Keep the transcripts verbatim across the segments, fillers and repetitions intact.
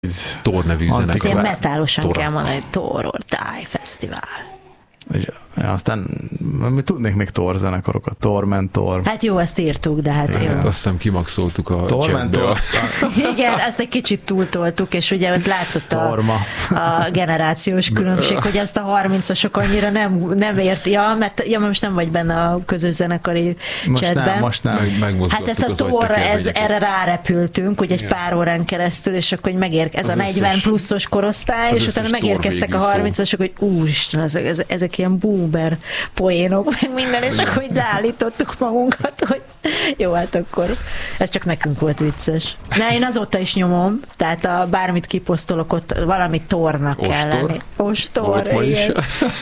Tor nevű zenekar. Ez ilyen metálosan kell mondani, hogy Tor or Die Fesztivál. És aztán mi tudnék még Tor zenekarokat, Tormentor. Hát jó, ezt írtuk, de hát jó. Hát azt hiszem kimaxoltuk a Tormentor. Igen, ezt egy kicsit túltoltuk, és ugye ott látszott a, a generációs különbség, hogy ezt a harmincasok annyira nem, nem ért. Ja, mert ja, most nem vagy benne a közös zenekari most chatben. Nem, most nem. Meg, hát ezt a Tor, ez, erre rárepültünk, hogy egy igen. pár órán keresztül, és akkor megér, ez az a negyven összes, pluszos korosztály, és utána megérkeztek a harmincasok, hogy úristen, ezek, ezek, ezek ilyen boomer poénok, meg minden, és akkor így leállítottuk magunkat, hogy jó, hát akkor ez csak nekünk volt vicces. Ne, én azóta is nyomom, tehát a bármit kiposztolok, ott valami Tornak Ostor. kell lenni. Ostor, igen.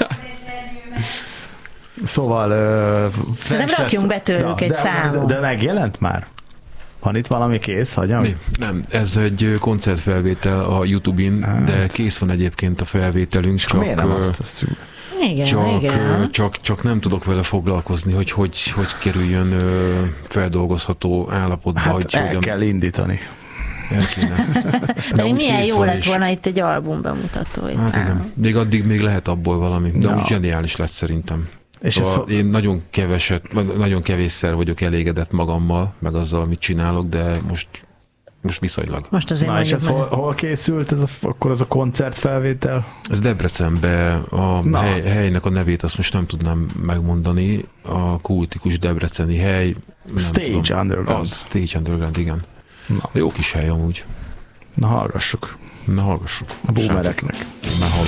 Szóval uh, szerintem rakjunk be tőlük egy de, számot. De, de megjelent már? Van itt valami kész, hagyjam? Mi? Nem, ez egy koncertfelvétel a YouTube-in, hát. De kész van egyébként a felvételünk. Csak miért nem azt azt igen, csak, igen. Csak, csak nem tudok vele foglalkozni, hogy hogy, hogy kerüljön feldolgozható állapotba. Hát hogy el hogyan... kell indítani. El kéne. De, de milyen jó lett is. volna itt egy album bemutató. Itt hát igen, még addig még lehet abból valami, de no. úgy zseniális lett szerintem. És szóval szó... én nagyon keveset, nagyon kevésszer vagyok elégedett magammal, meg azzal, amit csinálok, de most most viszonylag. Most azért na, és ez hol, hol készült ez a, akkor az a koncertfelvétel? Ez Debrecenbe, a hely, helynek a nevét azt most nem tudnám megmondani, a kultikus debreceni hely. Stage tudom, Underground. Az, Stage Underground, igen. Na. Jó kis hely amúgy. Na hallgassuk. Na hallgassuk. A boomereknek. Na hallgassuk.